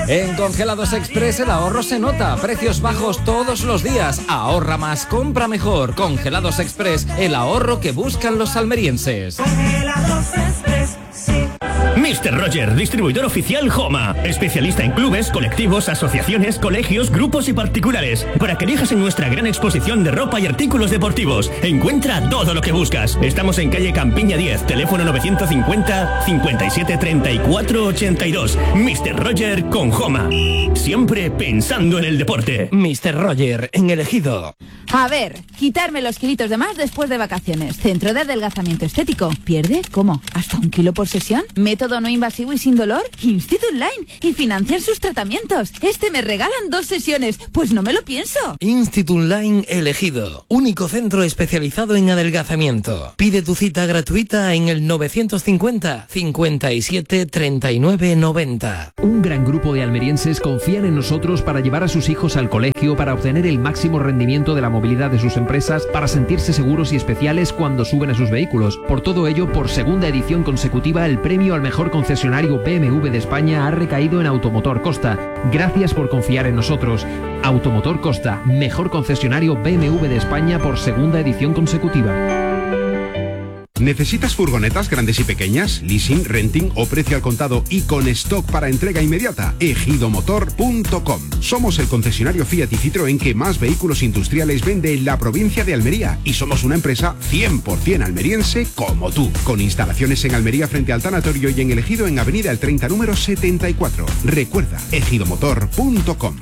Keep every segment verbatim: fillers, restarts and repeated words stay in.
En Congelados Express el ahorro se nota. Precios bajos todos los días. Ahorra más, compra mejor. Congelados Express, el ahorro que buscan los almerienses. Congelados Express, sí. mister Roger, distribuidor oficial Homa. Especialista en clubes, colectivos, asociaciones, colegios, grupos y particulares. Para que elijas en nuestra gran exposición de ropa y artículos deportivos. Encuentra todo lo que buscas. Estamos en calle Campiña diez, teléfono novecientos cincuenta, cincuenta y siete, treinta y cuatro, ochenta y dos. mister Roger con Homa. Siempre pensando en el deporte. mister Roger, en el Ejido. A ver, quitarme los kilitos de más después de vacaciones. Centro de adelgazamiento estético. ¿Pierde? ¿Cómo? ¿Hasta un kilo por sesión? ¿Método no invasivo y sin dolor? Institute Line. Y financian sus tratamientos. Este me regalan dos sesiones. Pues no me lo pienso. Institute Line Elegido. Único centro especializado en adelgazamiento. Pide tu cita gratuita en el novecientos cincuenta, cincuenta y siete, treinta y nueve, noventa. Un gran grupo de almerienses confían en nosotros para llevar a sus hijos al colegio, para obtener el máximo rendimiento de la movilidad de sus empresas, para sentirse seguros y especiales cuando suben a sus vehículos. Por todo ello, por segunda edición consecutiva, el premio al mejor concesionario B M W de España ha recaído en Automotor Costa. Gracias por confiar en nosotros. Automotor Costa, mejor concesionario B M W de España por segunda edición consecutiva. ¿Necesitas furgonetas grandes y pequeñas, leasing, renting o precio al contado y con stock para entrega inmediata? ejidomotor punto com. Somos el concesionario Fiat y Citroën que más vehículos industriales vende en la provincia de Almería y somos una empresa cien por ciento almeriense como tú, con instalaciones en Almería frente al tanatorio y en El Ejido en Avenida El treinta número setenta y cuatro. Recuerda, ejidomotor punto com.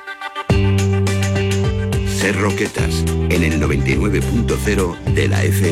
Ser Roquetas en el noventa y nueve punto cero de la F M.